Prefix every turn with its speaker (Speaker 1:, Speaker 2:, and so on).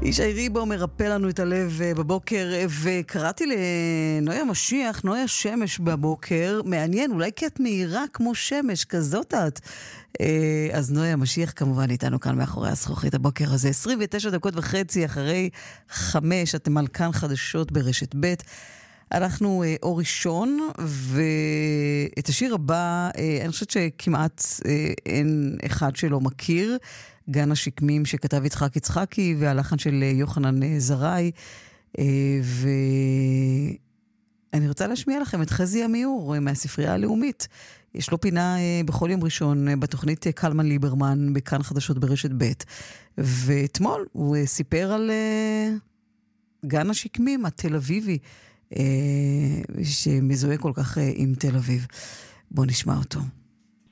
Speaker 1: ישי ריבו מרפא לנו את הלב בבוקר, וקראתי לנויה משיח, נויה שמש בבוקר. מעניין, אולי כי את מהירה כמו שמש, כזאת את. אז נויה משיח כמובן איתנו כאן מאחורי הזכוכית הבוקר הזה. 29:30 אחרי 5, אתם על כאן חדשות ברשת ב'. אנחנו אור ראשון, ואת השיר הבא, אני חושבת שכמעט אין אחד שלא מכיר. גן השקמים שכתב יצחק יצחקי, והלחן של יוחנן זרעי. ואני רוצה להשמיע לכם את חזי אמיור מהספרייה הלאומית. יש לו פינה בכל יום ראשון בתוכנית קלמן ליברמן בכאן חדשות ברשת ב'. ואתמול הוא סיפר על גן השקמים התל אביבי, שמזוהה כל כך עם תל אביב. בואו נשמע אותו.